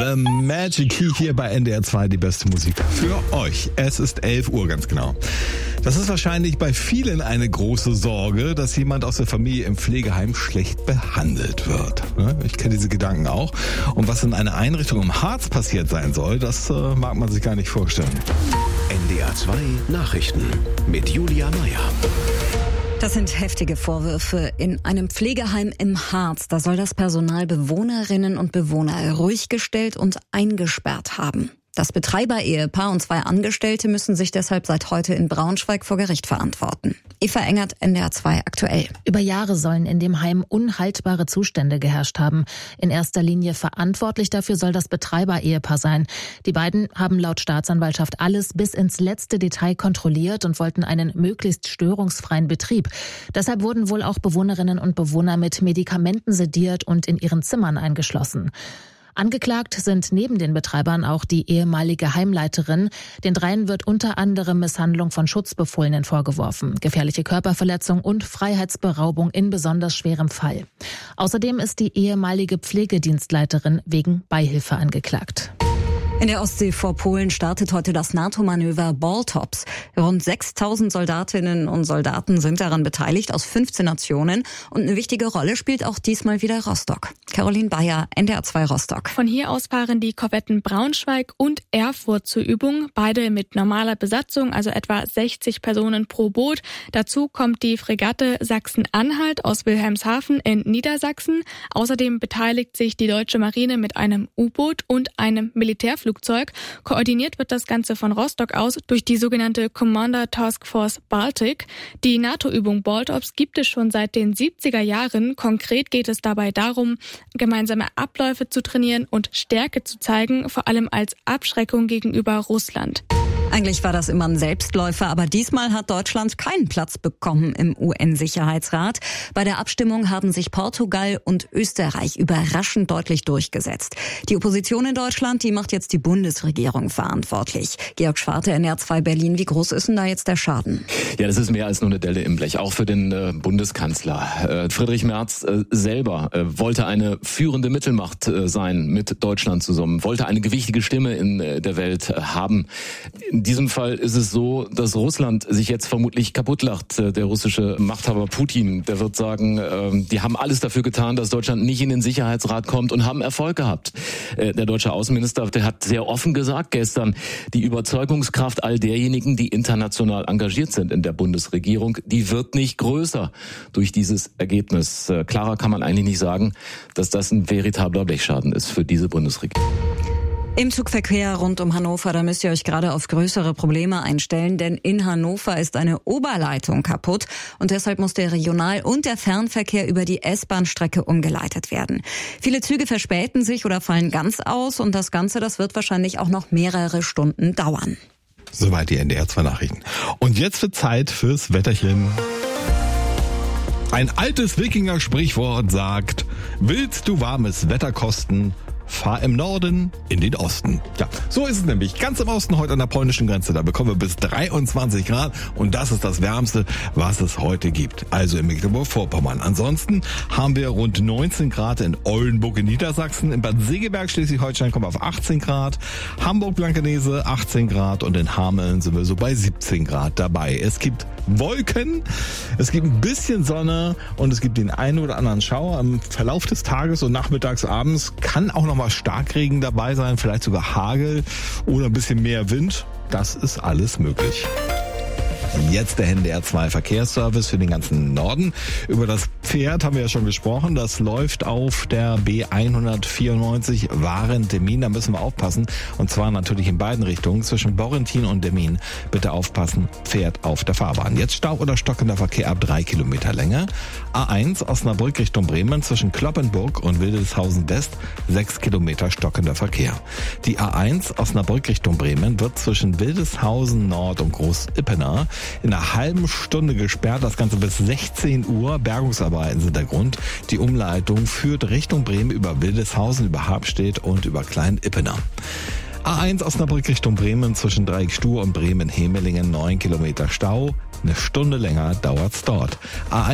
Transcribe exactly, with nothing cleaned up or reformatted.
The Magic Key hier bei N D R zwei, die beste Musik für euch. Es ist elf Uhr ganz genau. Das ist wahrscheinlich bei vielen eine große Sorge, dass jemand aus der Familie im Pflegeheim schlecht behandelt wird. Ich kenne diese Gedanken auch. Und was in einer Einrichtung im Harz passiert sein soll, das äh, mag man sich gar nicht vorstellen. N D R zwei Nachrichten mit Julia Meyer. Das sind heftige Vorwürfe in einem Pflegeheim im Harz. Da soll das Personal Bewohnerinnen und Bewohner ruhig gestellt und eingesperrt haben. Das Betreiber-Ehepaar und zwei Angestellte müssen sich deshalb seit heute in Braunschweig vor Gericht verantworten. Eva Engert, N D R zwei aktuell. Über Jahre sollen in dem Heim unhaltbare Zustände geherrscht haben. In erster Linie verantwortlich dafür soll das Betreiber-Ehepaar sein. Die beiden haben laut Staatsanwaltschaft alles bis ins letzte Detail kontrolliert und wollten einen möglichst störungsfreien Betrieb. Deshalb wurden wohl auch Bewohnerinnen und Bewohner mit Medikamenten sediert und in ihren Zimmern eingeschlossen. Angeklagt sind neben den Betreibern auch die ehemalige Heimleiterin. Den dreien wird unter anderem Misshandlung von Schutzbefohlenen vorgeworfen, gefährliche Körperverletzung und Freiheitsberaubung in besonders schwerem Fall. Außerdem ist die ehemalige Pflegedienstleiterin wegen Beihilfe angeklagt. In der Ostsee vor Polen startet heute das NATO-Manöver Baltops. Rund sechstausend Soldatinnen und Soldaten sind daran beteiligt aus fünfzehn Nationen. Und eine wichtige Rolle spielt auch diesmal wieder Rostock. Caroline Bayer, N D R zwei Rostock. Von hier aus fahren die Korvetten Braunschweig und Erfurt zur Übung. Beide mit normaler Besatzung, also etwa sechzig Personen pro Boot. Dazu kommt die Fregatte Sachsen-Anhalt aus Wilhelmshaven in Niedersachsen. Außerdem beteiligt sich die deutsche Marine mit einem U-Boot und einem Militärflugzeug. Koordiniert wird das Ganze von Rostock aus durch die sogenannte Commander Task Force Baltic. Die NATO-Übung Baltops gibt es schon seit den siebziger Jahren. Konkret geht es dabei darum, gemeinsame Abläufe zu trainieren und Stärke zu zeigen, vor allem als Abschreckung gegenüber Russland. Eigentlich war das immer ein Selbstläufer, aber diesmal hat Deutschland keinen Platz bekommen im U N-Sicherheitsrat. Bei der Abstimmung haben sich Portugal und Österreich überraschend deutlich durchgesetzt. Die Opposition in Deutschland, die macht jetzt die Bundesregierung verantwortlich. Georg Schwarte, N D R zwei Berlin, wie groß ist denn da jetzt der Schaden? Ja, das ist mehr als nur eine Delle im Blech, auch für den äh, Bundeskanzler. Äh, Friedrich Merz äh, selber äh, wollte eine führende Mittelmacht äh, sein mit Deutschland zusammen, wollte eine gewichtige Stimme in äh, der Welt äh, haben. In diesem Fall ist es so, dass Russland sich jetzt vermutlich kaputtlacht. Der russische Machthaber Putin, der wird sagen, die haben alles dafür getan, dass Deutschland nicht in den Sicherheitsrat kommt und haben Erfolg gehabt. Der deutsche Außenminister, der hat sehr offen gesagt gestern, die Überzeugungskraft all derjenigen, die international engagiert sind in der Bundesregierung, die wird nicht größer durch dieses Ergebnis. Klarer kann man eigentlich nicht sagen, dass das ein veritabler Blechschaden ist für diese Bundesregierung. Im Zugverkehr rund um Hannover, da müsst ihr euch gerade auf größere Probleme einstellen, denn in Hannover ist eine Oberleitung kaputt und deshalb muss der Regional- und der Fernverkehr über die S-Bahn-Strecke umgeleitet werden. Viele Züge verspäten sich oder fallen ganz aus und das Ganze, das wird wahrscheinlich auch noch mehrere Stunden dauern. Soweit die N D R zwei Nachrichten. Und jetzt wird Zeit fürs Wetterchen. Ein altes Wikinger-Sprichwort sagt, willst du warmes Wetter kosten? Fahr im Norden in den Osten. Ja, so ist es nämlich. Ganz im Osten heute an der polnischen Grenze. Da bekommen wir bis dreiundzwanzig Grad und das ist das Wärmste, was es heute gibt. Also in Mecklenburg-Vorpommern. Ansonsten haben wir rund neunzehn Grad in Oldenburg in Niedersachsen. In Bad Segeberg, Schleswig-Holstein kommen wir auf achtzehn Grad. Hamburg-Blankenese achtzehn Grad und in Hameln sind wir so bei siebzehn Grad dabei. Es gibt Wolken, es gibt ein bisschen Sonne und es gibt den einen oder anderen Schauer. Im Verlauf des Tages und nachmittags, abends kann auch noch mal Starkregen dabei sein, vielleicht sogar Hagel oder ein bisschen mehr Wind. Das ist alles möglich. Jetzt der N D R zwei Verkehrsservice für den ganzen Norden. Über das Pferd haben wir ja schon gesprochen. Das läuft auf der B hundertvierundneunzig Waren-Demmin. Da müssen wir aufpassen. Und zwar natürlich in beiden Richtungen. Zwischen Borrentin und Demmin. Bitte aufpassen. Pferd auf der Fahrbahn. Jetzt Stau oder stockender Verkehr ab drei Kilometer Länge. A eins Osnabrück Richtung Bremen zwischen Cloppenburg und Wildeshausen West. sechs Kilometer stockender Verkehr. Die A eins Osnabrück Richtung Bremen wird zwischen Wildeshausen Nord und Groß-Ippener in einer halben Stunde gesperrt, das Ganze bis sechzehn Uhr. Bergungsarbeiten sind der Grund. Die Umleitung führt Richtung Bremen über Wildeshausen, über Habstedt und über Klein-Ippener. A eins Osnabrück Richtung Bremen zwischen Dreieckstuhr und Bremen-Hemelingen neun Kilometer Stau. Eine Stunde länger dauert's dort. A eins